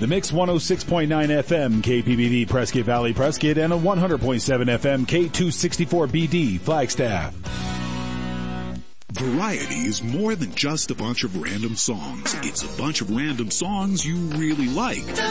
The Mix 106.9 FM KPBV Prescott Valley Prescott and a 100.7 FM K264BD Flagstaff. Variety is more than just a bunch of random songs. It's a bunch of random songs you really like. The